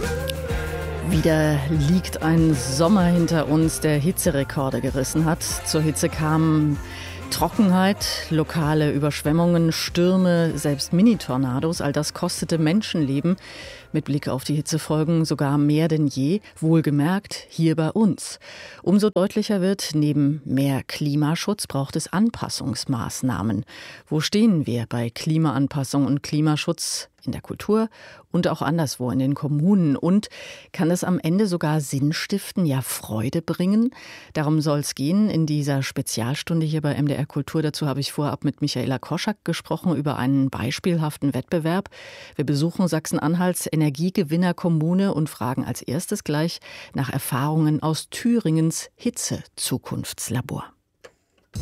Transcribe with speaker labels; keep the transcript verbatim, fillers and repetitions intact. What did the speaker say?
Speaker 1: Wieder liegt ein Sommer hinter uns, der Hitzerekorde gerissen hat. Zur Hitze kamen Trockenheit, lokale Überschwemmungen, Stürme, selbst Mini-Tornados. All das kostete Menschenleben. Mit Blick auf die Hitzefolgen sogar mehr denn je, wohlgemerkt hier bei uns. Umso deutlicher wird, neben mehr Klimaschutz braucht es Anpassungsmaßnahmen. Wo stehen wir bei Klimaanpassung und Klimaschutz? In der Kultur und auch anderswo in den Kommunen. Und kann es am Ende sogar Sinn stiften, ja Freude bringen? Darum soll es gehen in dieser Spezialstunde hier bei M D R Kultur. Dazu habe ich vorab mit Michaela Koschak gesprochen über einen beispielhaften Wettbewerb. Wir besuchen Sachsen-Anhalts Energiegewinnerkommune und fragen als erstes gleich nach Erfahrungen aus Thüringens Hitze-Zukunftslabor.